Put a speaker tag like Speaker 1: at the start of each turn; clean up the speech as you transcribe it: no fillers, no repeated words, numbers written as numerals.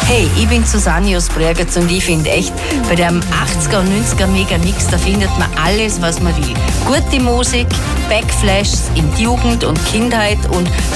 Speaker 1: Hey, ich bin Susanne Josbergertz und ich finde echt, bei dem 80er und 90er Mega Mix, da findet man alles, was man will. Gute Musik, Backflashes in die Jugend und Kindheit und